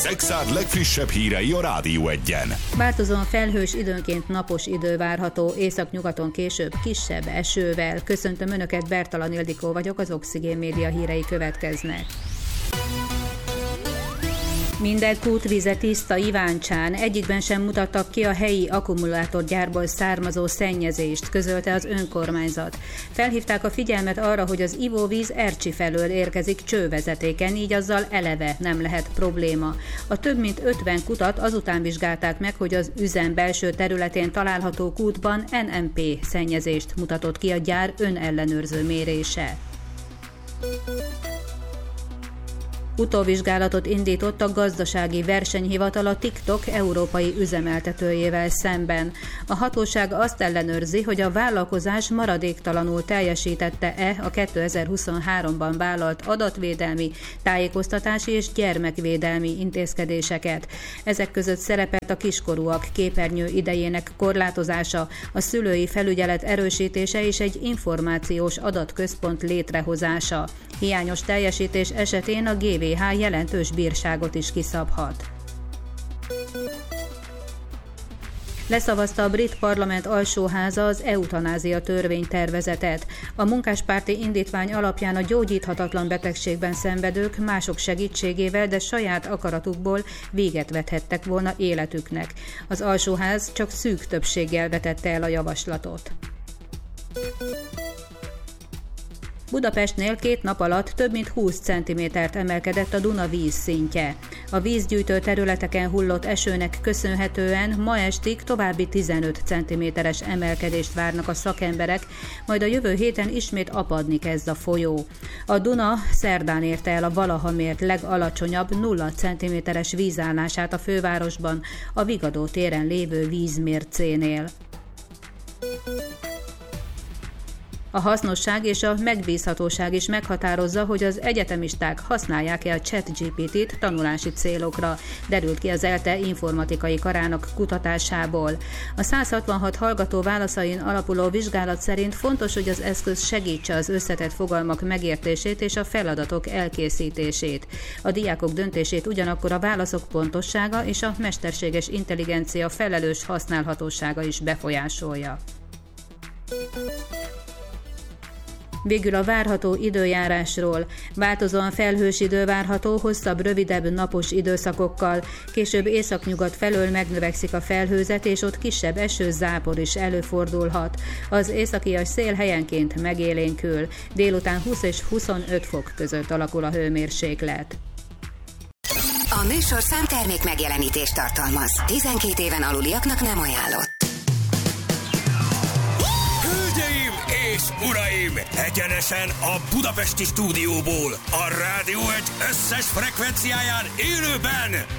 Szekszárd legfrissebb hírei a Rádió Egyen. Változóan felhős, időnként napos idő várható, északnyugaton később kisebb esővel. Köszöntöm Önöket, Bertalan Ildikó vagyok, az Oxigén Média hírei következnek. Minden kútvize tiszta Iváncsán, egyikben sem mutattak ki a helyi akkumulátorgyárból származó szennyezést, közölte az önkormányzat. Felhívták a figyelmet arra, hogy az ivóvíz Ercsi felől érkezik csővezetéken, így azzal eleve nem lehet probléma. A több mint 50 kutat azután vizsgálták meg, hogy az üzem belső területén található kútban NMP szennyezést mutatott ki a gyár önellenőrző mérése. Utóvizsgálatot indított a gazdasági versenyhivatal a TikTok európai üzemeltetőjével szemben. A hatóság azt ellenőrzi, hogy a vállalkozás maradéktalanul teljesítette-e a 2023-ban vállalt adatvédelmi, tájékoztatási és gyermekvédelmi intézkedéseket. Ezek között szerepelt a kiskorúak képernyő idejének korlátozása, a szülői felügyelet erősítése és egy információs adatközpont létrehozása. Hiányos teljesítés esetén a GVH jelentős bírságot is kiszabhat. Leszavazta a brit parlament alsóháza az eutanázia törvénytervezetet. A munkáspárti indítvány alapján a gyógyíthatatlan betegségben szenvedők mások segítségével, de saját akaratukból véget vethettek volna életüknek. Az alsóház csak szűk többséggel vetette el a javaslatot. Budapestnél 2 nap alatt több mint 20 cm-t emelkedett a Duna vízszintje. A vízgyűjtő területeken hullott esőnek köszönhetően ma estig további 15 cm-es emelkedést várnak a szakemberek, majd a jövő héten ismét apadni kezd a folyó. A Duna szerdán érte el a valaha mért legalacsonyabb 0 cm-es vízállását a fővárosban, a Vigadó téren lévő vízmércénél. A hasznosság és a megbízhatóság is meghatározza, hogy az egyetemisták használják-e a ChatGPT-t tanulási célokra, derült ki az ELTE informatikai karának kutatásából. A 166 hallgató válaszain alapuló vizsgálat szerint fontos, hogy az eszköz segítse az összetett fogalmak megértését és a feladatok elkészítését. A diákok döntését ugyanakkor a válaszok pontossága és a mesterséges intelligencia felelős használhatósága is befolyásolja. Végül a várható időjárásról. Változóan felhős idő várható, hosszabb, rövidebb napos időszakokkal. Később északnyugat felől megnövekszik a felhőzet, és ott kisebb eső, zápor is előfordulhat. Az északias szél helyenként megélénkül. Délután 20 és 25 fok között alakul a hőmérséklet. A műsorszám termék megjelenítést tartalmaz. 12 éven aluliaknak nem ajánlott. És uraim, egyenesen a budapesti stúdióból, a Rádió Egy összes frekvenciáján élőben